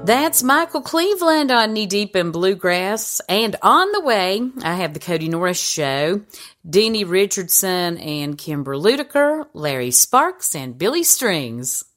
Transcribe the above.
That's Michael Cleveland on Knee Deep in Bluegrass. And on the way, I have the Cody Norris Show, Deanie Richardson and Kimber Ludeker, Larry Sparks, and Billy Strings.